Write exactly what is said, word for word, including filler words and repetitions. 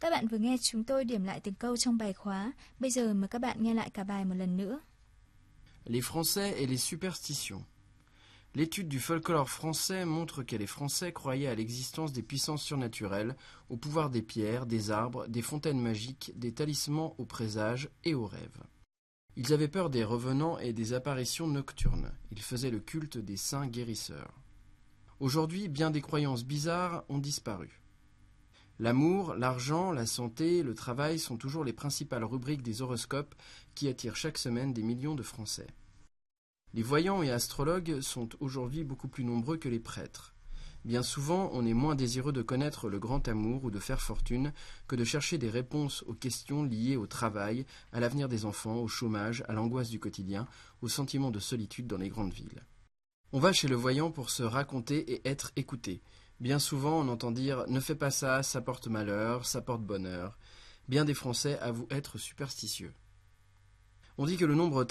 Các bạn vừa nghe chúng tôi điểm lại từng câu trong bài khóa. Bây giờ mời các bạn nghe lại cả bài một lần nữa. Les Français et les superstitions. L'étude du folklore français montre que les Français croyaient à l'existence des puissances surnaturelles, au pouvoir des pierres, des arbres, des fontaines magiques, des talismans aux présages et aux rêves. Ils avaient peur des revenants et des apparitions nocturnes. Ils faisaient le culte des saints guérisseurs. Aujourd'hui, bien des croyances bizarres ont disparu. L'amour, l'argent, la santé, le travail sont toujours les principales rubriques des horoscopes qui attirent chaque semaine des millions de Français. Les voyants et astrologues sont aujourd'hui beaucoup plus nombreux que les prêtres. Bien souvent, on est moins désireux de connaître le grand amour ou de faire fortune que de chercher des réponses aux questions liées au travail, à l'avenir des enfants, au chômage, à l'angoisse du quotidien, au sentiment de solitude dans les grandes villes. On va chez le voyant pour se raconter et être écouté. Bien souvent, on entend dire « ne fais pas ça, ça porte malheur, ça porte bonheur ». Bien des Français avouent être superstitieux. On dit que le nombre